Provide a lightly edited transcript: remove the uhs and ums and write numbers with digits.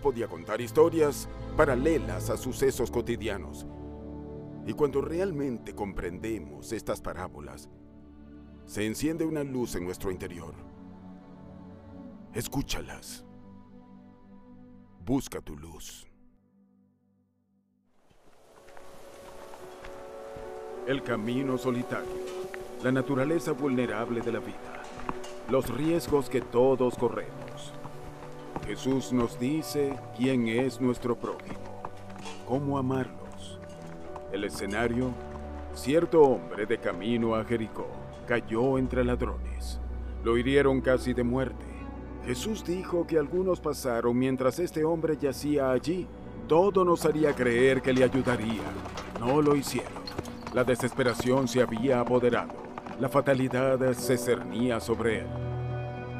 podía contar historias paralelas a sucesos cotidianos. Y cuando realmente comprendemos estas parábolas, se enciende una luz en nuestro interior. Escúchalas. Busca tu luz. El camino solitario, la naturaleza vulnerable de la vida, los riesgos que todos corremos. Jesús nos dice quién es nuestro prójimo, cómo amarlos. El escenario: cierto hombre de camino a Jericó cayó entre ladrones. Lo hirieron casi de muerte. Jesús dijo que algunos pasaron mientras este hombre yacía allí. Todo nos haría creer que le ayudaría. No lo hicieron. La desesperación se había apoderado. La fatalidad se cernía sobre él.